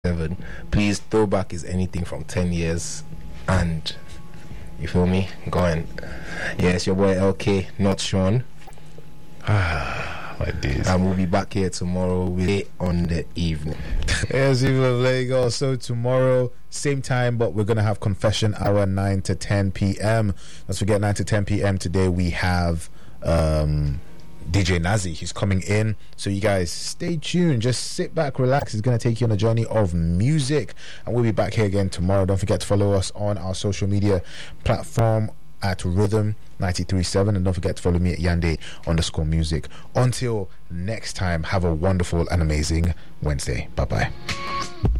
7. Please, throwback is anything from 10 years and you feel me? Go on. Yes, your boy LK, not Sean. Like this. And we'll be back here tomorrow with on the evening. Yes, people of Lagos. So tomorrow, same time, but we're gonna have confession hour 9 to 10 p.m. Let's forget 9 to 10 p.m. today. We have DJ Nazi. He's coming in, so you guys stay tuned. Just sit back, relax. He's gonna take you on a journey of music, and we'll be back here again tomorrow. Don't forget to follow us on our social media platform at Rhythm 93.7, and don't forget to follow me at Yande_music. Until next time, have a wonderful and amazing Wednesday. Bye bye.